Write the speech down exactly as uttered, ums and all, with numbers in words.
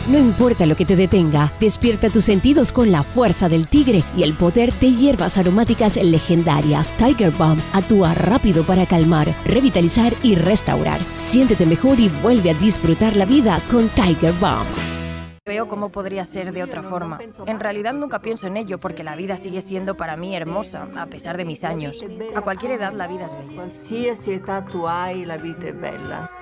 No importa lo que te detenga, despierta tus sentidos con la fuerza del tigre y el poder de hierbas aromáticas legendarias. Tiger Balm actúa rápido para calmar, revitalizar y restaurar. Siéntete mejor y vuelve a disfrutar la vida con Tiger Balm. Veo cómo podría ser de otra forma. En realidad nunca pienso en ello porque la vida sigue siendo para mí hermosa, a pesar de mis años. A cualquier edad la vida es bella. Qualsiasi età tu hai, la vita è bella.